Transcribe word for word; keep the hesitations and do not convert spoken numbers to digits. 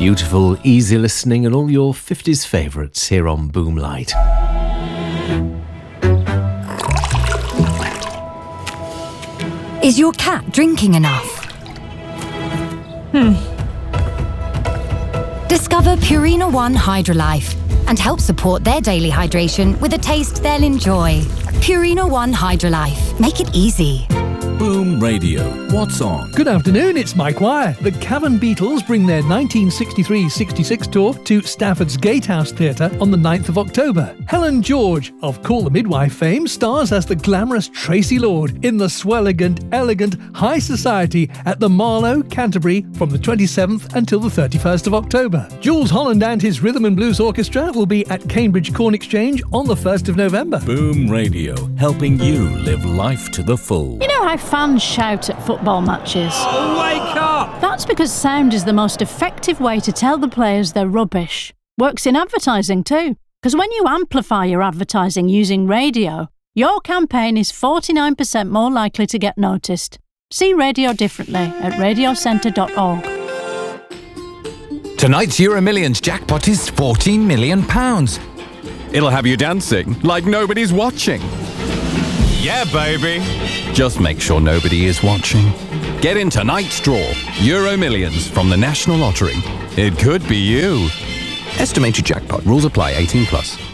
Beautiful, easy listening and all your fifties favourites here on Boomlight. Is your cat drinking enough? Hmm. Discover Purina One Hydrolife and help support their daily hydration with a taste they'll enjoy. Purina One Hydrolife. Make it easy. Boom Radio. What's on? Good afternoon, it's Mike Wire. The Cavern Beatles bring their nineteen sixty-three sixty-six tour to Stafford's Gatehouse Theatre on the ninth of October. Helen George, of Call the Midwife fame, stars as the glamorous Tracy Lord in the swelligant, elegant High Society at the Marlow, Canterbury from the twenty-seventh until the thirty-first of October. Jules Holland and his Rhythm and Blues Orchestra will be at Cambridge Corn Exchange on the first of November. Boom Radio, helping you live life to the full. You know how fans shout at football matches? Oh, wake up! That's because sound is the most effective way to tell the players they're rubbish. Works in advertising too, because when you amplify your advertising using radio, your campaign is forty-nine percent more likely to get noticed. See radio differently at radio centre dot org. Tonight's Euro Millions jackpot is fourteen million pounds. It'll have you dancing like nobody's watching. Yeah, baby. Just make sure nobody is watching. Get in tonight's draw. Euro Millions from the National Lottery. It could be you. Estimated jackpot. Rules apply. eighteen plus.